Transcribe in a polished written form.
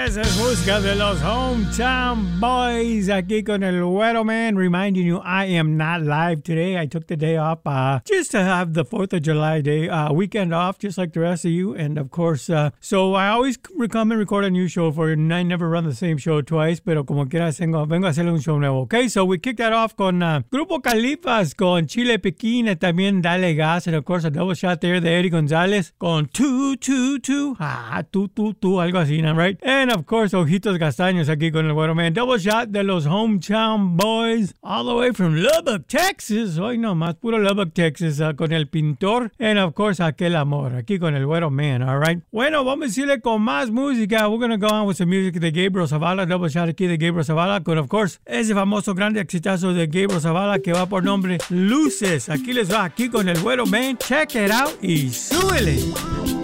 Esa es música de los Hometown Boys aquí con el Güero Man, reminding you I am not live today. I took the day off just to have the 4th of July day weekend off, just like the rest of you. And of course, so I always come and record a new show for you. I never run the same show twice, pero como quiera vengo a hacerle un show nuevo. Okay, so we kicked that off con Grupo Califas con Chile Pequín, and también Dale Gas, and of course a double shot there de Eddie Gonzalez con Tu, algo así, right? And of course, Ojitos Castaños aquí con el Güero Man. Double shot de los Hometown Boys, all the way from Lubbock, Texas. Hoy no más, puro Lubbock, Texas, con el Pintor. And of course, Aquel Amor, aquí con el Güero Man, all right? Bueno, vamos a decirle con más música. We're going to go on with some music de Gabriel Zavala. Double shot aquí de Gabriel Zavala con, of course, ese famoso grande exitazo de Gabriel Zavala que va por nombre Luces. Aquí les va, aquí con el Güero Man. Check it out y súbele.